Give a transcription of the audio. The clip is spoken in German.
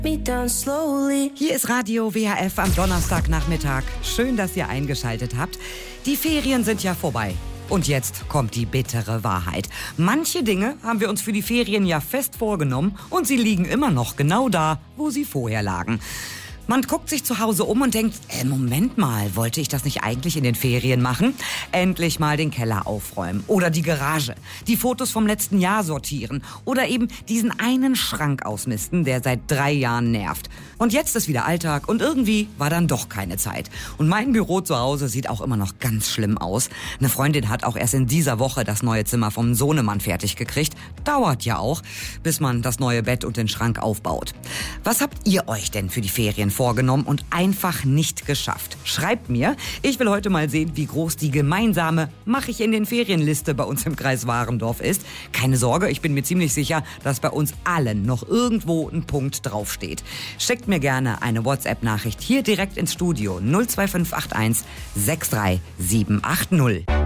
Hier ist Radio WHF am Donnerstagnachmittag. Schön, dass ihr eingeschaltet habt. Die Ferien sind ja vorbei. Und jetzt kommt die bittere Wahrheit. Manche Dinge haben wir uns für die Ferien ja fest vorgenommen und sie liegen immer noch genau da, wo sie vorher lagen. Man guckt sich zu Hause um und denkt, Moment mal, wollte ich das nicht eigentlich in den Ferien machen? Endlich mal den Keller aufräumen oder die Garage, die Fotos vom letzten Jahr sortieren oder eben diesen einen Schrank ausmisten, der seit 3 Jahren nervt. Und jetzt ist wieder Alltag und irgendwie war dann doch keine Zeit. Und mein Büro zu Hause sieht auch immer noch ganz schlimm aus. Eine Freundin hat auch erst in dieser Woche das neue Zimmer vom Sohnemann fertig gekriegt. Dauert ja auch, bis man das neue Bett und den Schrank aufbaut. Was habt ihr euch denn für die Ferien vorgenommen und einfach nicht geschafft? Schreibt mir. Ich will heute mal sehen, wie groß die gemeinsame Mach ich in den Ferienliste bei uns im Kreis Warendorf ist. Keine Sorge, ich bin mir ziemlich sicher, dass bei uns allen noch irgendwo ein Punkt draufsteht. Schickt mir gerne eine WhatsApp-Nachricht hier direkt ins Studio 02581 63780.